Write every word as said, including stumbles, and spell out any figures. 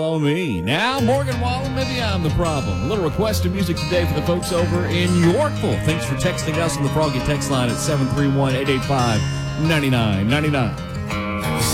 Follow me. Now, Morgan Wallen, maybe I'm the problem. A little request of music today for the folks over in Yorkville. Thanks for texting us on the Froggy text line at seven three one, eight eight five, nine nine nine nine.